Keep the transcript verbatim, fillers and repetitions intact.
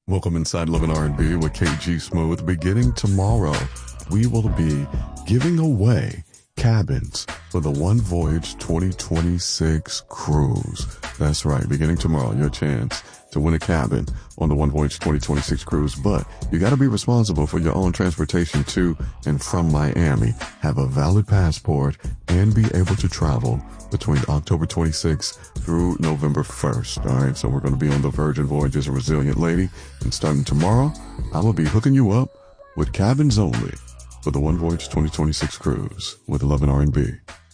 Welcome inside Love and R and B with K G Smooth. Beginning tomorrow, we will be giving away cabins for the One Voyage twenty twenty-six cruise. That's right. Beginning tomorrow, your chance to win a cabin on the One Voyage twenty twenty-six cruise. But you got to be responsible for your own transportation to and from Miami, have a valid passport, and be able to travel between October twenty-sixth through November first. All right. So we're going to be on the Virgin Voyages A Resilient Lady. And starting tomorrow, I will be hooking you up with cabins only for the One Voyage twenty twenty-six cruise with Love and R and B.